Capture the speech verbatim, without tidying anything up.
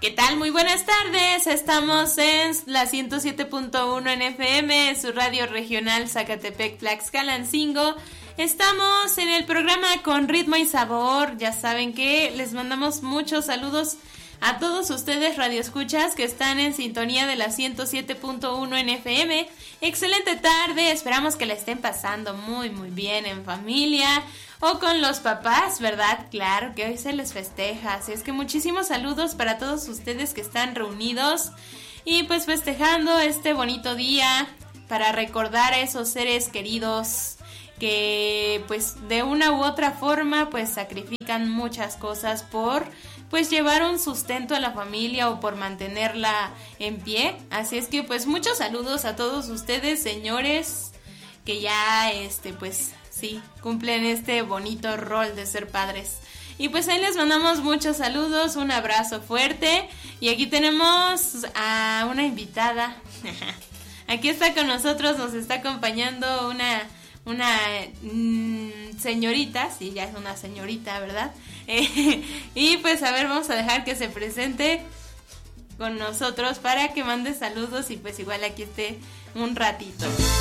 ¿Qué tal? Muy buenas tardes, estamos en la ciento siete punto uno en F M, su radio regional Zacatepec, Tlaxcalancingo. Estamos en el programa Con Ritmo y Sabor, ya saben que les mandamos muchos saludos a todos ustedes radioescuchas que están en sintonía de la ciento siete punto uno en F M. Excelente tarde, esperamos que la estén pasando muy muy bien en familia o con los papás, ¿verdad? Claro que hoy se les festeja, así es que muchísimos saludos para todos ustedes que están reunidos y pues festejando este bonito día para recordar a esos seres queridos que pues de una u otra forma pues sacrifican muchas cosas por pues llevar un sustento a la familia o por mantenerla en pie. Así es que pues muchos saludos a todos ustedes, señores, que ya este pues sí cumplen este bonito rol de ser padres. Y pues ahí les mandamos muchos saludos, un abrazo fuerte. Y aquí tenemos a una invitada. Aquí está con nosotros, nos está acompañando una una mmm, señorita, sí, ya es una señorita, ¿verdad? Eh, y pues a ver, vamos a dejar que se presente con nosotros para que mande saludos y pues igual aquí esté un ratito.